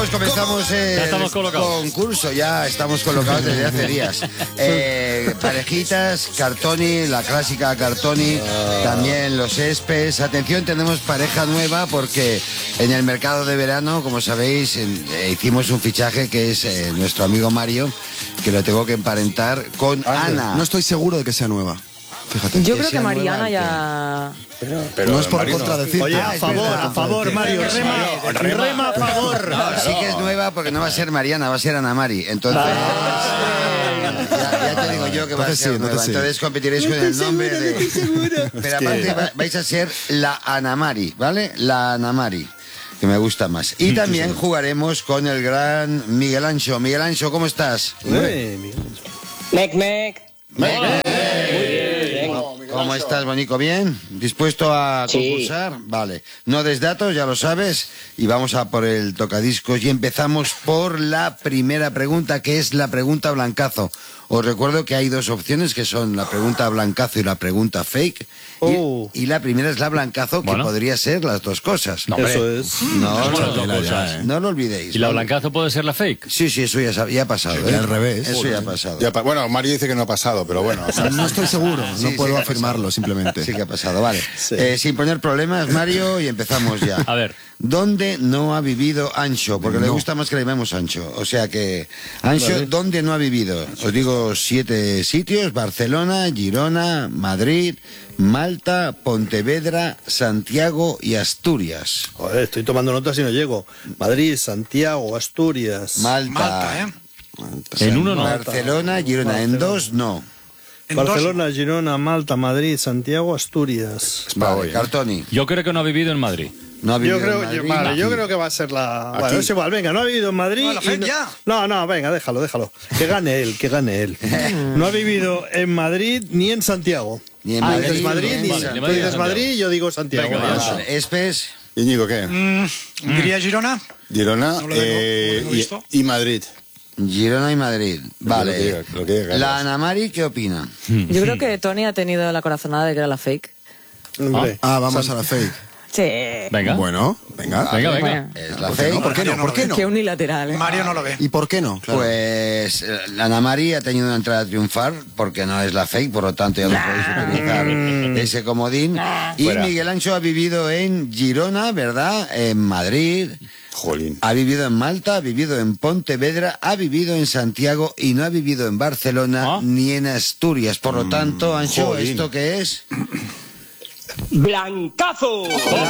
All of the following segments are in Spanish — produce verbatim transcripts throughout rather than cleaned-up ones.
Pues comenzamos el ya estamos concurso, ya estamos colocados desde hace días. Eh, parejitas, Cartoni, la clásica Cartoni, también los Espes. Atención, tenemos pareja nueva porque en el mercado de verano, como sabéis, en, eh, hicimos un fichaje que es eh, nuestro amigo Mario, que lo tengo que emparentar con ah, Ana. No estoy seguro de que sea nueva. Fíjate. Yo creo que Mariana ya... Pero, pero no es por contradecir. No. Oye, a favor, a favor, Mario, rema, rema, rema a favor. No, sí que es nueva porque no va a ser Mariana, va a ser Ana Mari. Entonces, ya, ya te digo yo que va a ser nueva. Entonces competiréis con el nombre de... Pero aparte vais a ser la Ana Mari, ¿vale? La Ana Mari, que me gusta más. Y también jugaremos con el gran Miguel Ancho. Miguel Ancho, ¿cómo estás? Mec, mec. Mec. ¿Cómo estás, Bonico? ¿Bien? ¿Dispuesto a concursar? Sí. Vale. No des datos, ya lo sabes. Y vamos a por el tocadiscos. Y empezamos por la primera pregunta, que es la pregunta blancazo. Os recuerdo que hay dos opciones, que son la pregunta blancazo y la pregunta fake. Oh. Y, y la primera es la blancazo, que bueno, podría ser las dos cosas. No, eso es. No, no, no, no, ya, eh. no lo olvidéis. ¿Y la blancazo puede ser la fake? Sí, sí, eso ya, ya ha pasado. Sí, ¿eh? Al revés. Eso ya ha pasado. Ya, bueno, Mario dice que no ha pasado, pero bueno. O sea, no estoy seguro, no sí, puedo sí afirmarlo, simplemente. Sí que ha pasado, vale. Sí. Eh, sin poner problemas, Mario, y empezamos ya. A ver. ¿Dónde no ha vivido Ancho? Porque no. le gusta más que le llamemos Ancho. O sea que, Ancho, vale. ¿Dónde no ha vivido? Os digo siete sitios: Barcelona, Girona, Madrid, Malta, Pontevedra, Santiago y Asturias. Joder, estoy tomando notas y no llego. Madrid, Santiago, Asturias. Malta. Malta, ¿eh? Malta. En uno no. Barcelona, Girona. Barcelona. En dos, no. En Barcelona, dos. Girona, Malta, Madrid, Santiago, Asturias. Vale, Cartoni. Yo creo que no ha vivido en Madrid. No ha vivido Yo creo, en Madrid. yo, vale, yo creo que va a ser la... Aquí. Bueno, es igual, venga, no ha vivido en Madrid... No, la y no... ya. no, no, venga, déjalo, déjalo. Que gane él, que gane él. No ha vivido en Madrid ni en Santiago. Ni en Ah, Madrid, dices Madrid, ni en ni Santiago. Tú dices Madrid, yo digo Santiago. Venga, Vale. ya. Vale, Espes. Íñigo, ¿qué? Mm, diría Girona. Girona No lo tengo, eh, no lo he visto. y, y Madrid. Girona y Madrid. Vale. Lo que diga, lo que diga, La Ana Mari, ¿qué opina? Yo creo que Tony ha tenido la corazonada de que era la fake. Hombre. Ah, vamos a la fake. Sí. Venga. Bueno, venga. Venga, venga. Bueno, Es la ¿Por qué fake. no? ¿Por qué no? ¿Por qué no? qué unilateral, ¿eh? Mario no lo ve. ¿Y por qué no? Claro. Pues eh, la Ana Mari ha tenido una entrada a triunfar porque no es la fake, por lo tanto ya no podéis utilizar ese comodín. Y Fuera. Miguel Ancho ha vivido en Girona, ¿verdad? En Madrid. Jolín. Ha vivido en Malta, ha vivido en Pontevedra, ha vivido en Santiago y no ha vivido en Barcelona ¿Ah? ni en Asturias. Por lo tanto, Ancho, jolín. ¿esto qué es? ¡Blancazo!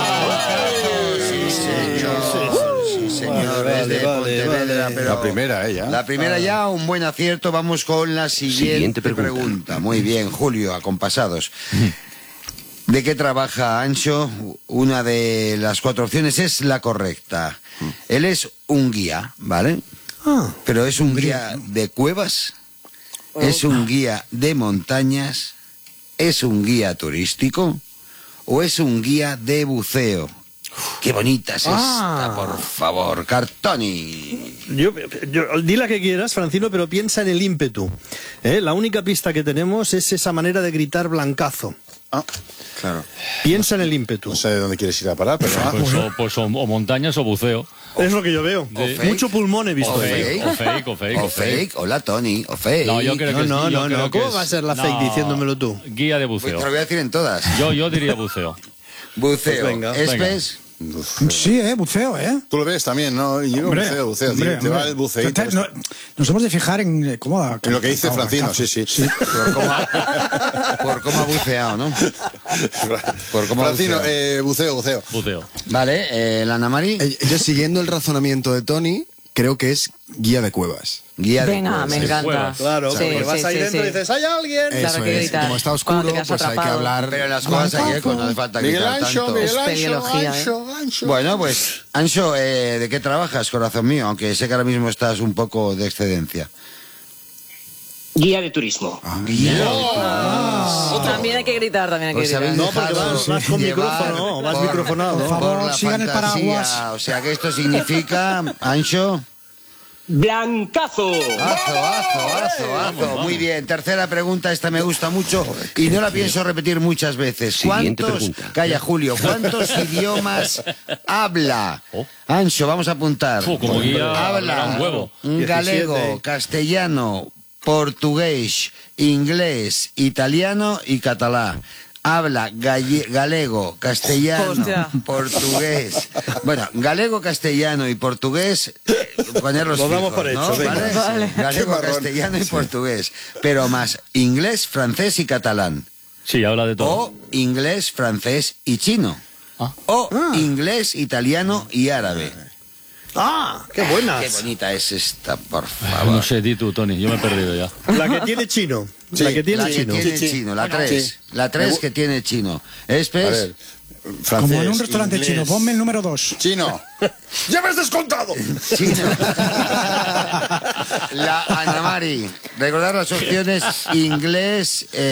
Sí, señor. Sí, señor. Vale, Es de vale, Pontevedra, vale. pero La primera, ¿eh? Ya. La primera ya, un buen acierto. Vamos con la siguiente, Siguiente pregunta. pregunta. Muy bien, Julio, acompasados. ¿De qué trabaja Ancho? Una de las cuatro opciones es la correcta. Él es un guía, ¿vale? Ah, Pero es un guía de cuevas, es un guía de montañas, es un guía turístico o es un guía de buceo. ¡Qué bonita es Ah. esta, por favor! Cartoni. yo, yo, di la que quieras, Francino, pero piensa en el ímpetu. ¿Eh? La única pista que tenemos es esa manera de gritar blancazo. Ah, claro. Piensa en el ímpetu. No sé de dónde quieres ir a parar, pero... ah, Pues, o, pues o, o montañas o buceo. Es lo que yo veo. fake. Mucho pulmón he visto. O ahí. fake. O fake, o fake. O fake, hola Tony, o fake. No, yo creo No, que no, es, yo no, creo no. que ¿Cómo es- va a ser la fake no, diciéndomelo tú? Guía de Pues te lo buceo. voy a decir en todas. Yo, yo diría buceo. Buceo. Pues venga, Espes. Sí, eh, buceo, ¿eh? Tú lo ves también, ¿no? Y yo Hombre, buceo, buceo. hombre, te va hombre. el buceíto. Te- te- no, nos hemos de fijar en eh, cómo ha... En lo que dice cantado Francino, Blancazo. sí, sí. Por cómo, ha, por cómo ha buceado, ¿no? Por cómo ha Francino, buceado. eh, buceo, buceo. Buceo. Vale, eh, la Ana Mari. Eh, Yo, siguiendo el razonamiento de Tony, creo que es guía de cuevas. Guía de Venga, cuevas. me encanta. cuevas. Claro, Sí, porque vas sí, ahí sí, dentro sí. y dices, ¡hay alguien! Claro, Eso que es. gritar. Como está Cuando oscuro, te quedas pues hay que atrapado. hablar. Pero las cosas hay que, no hace falta Miguel gritar Ancho, tanto. Miguel Es Ancho, peligrología, Ancho, Ancho. Bueno, pues, Ancho, eh, ¿de qué trabajas, corazón mío? Aunque sé que ahora mismo estás un poco de excedencia. Guía de turismo. También hay que gritar, también hay que Os gritar. habéis No, porque dejado vas- vas con llevar micrófono, vas por- microfonado. Por favor, por la sigan el fantasía. paraguas. O sea que esto significa, Ancho, Blancazo. Azo, azo, azo, azo. Muy bien. Tercera pregunta, esta me gusta mucho y no la pienso repetir muchas veces. Siguiente ¿Cuántos, pregunta. calla Julio, cuántos idiomas habla? Oh. Ancho, vamos a apuntar. Fu, como guía, habla un huevo. galego, diecisiete. castellano, portugués, inglés, italiano y catalán. Habla galle- galego, castellano, Hostia. portugués. Bueno, galego, castellano y portugués, eh, ponerlos Lo damos fijos, por ¿no? hecho, venga. ¿Vale? Vale. Galego, Qué marrón. castellano y portugués. Pero más inglés, francés y catalán. Sí, habla de todo. O inglés, francés y chino. Ah. O inglés, italiano y árabe. ¡Ah! ¡Qué buenas! Qué bonita es esta, por Ah, favor. no sé, di tú, Tony, yo me he perdido ya. La que tiene chino. Sí, la que tiene La que chino. tiene Sí, sí. chino, la Bueno, tres. sí. La tres que tiene chino. A Espes. ver, francés, Como en un restaurante inglés, chino. Ponme el número dos. Chino. ¡Ya me has descontado! Chino. La Ana Mari. Recordar las opciones inglés. eh,